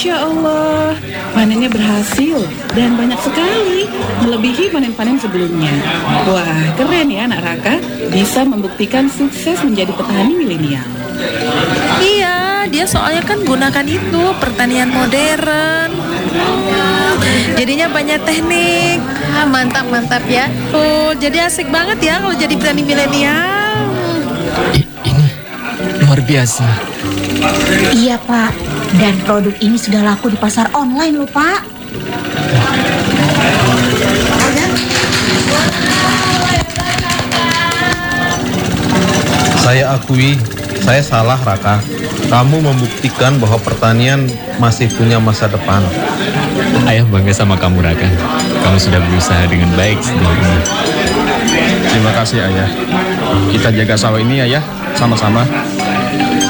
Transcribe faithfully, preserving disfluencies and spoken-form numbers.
Masya Allah, panennya berhasil dan banyak sekali, melebihi panen-panen sebelumnya. Wah, keren ya anak Raka, bisa membuktikan sukses menjadi petani milenial. Iya, dia soalnya kan gunakan itu pertanian modern. Hmm, jadinya banyak teknik. Ah, mantap, mantap ya. Oh, jadi asik banget ya kalau jadi petani milenial. I- ini luar biasa. Iya Pak, dan produk ini sudah laku di pasar online loh Pak. Saya akui, saya salah Raka. Kamu membuktikan bahwa pertanian masih punya masa depan. Ayah bangga sama kamu, Raka. Kamu sudah berusaha dengan baik sejauh ini. Terima kasih ayah. Kita jaga sawah ini ayah, sama-sama.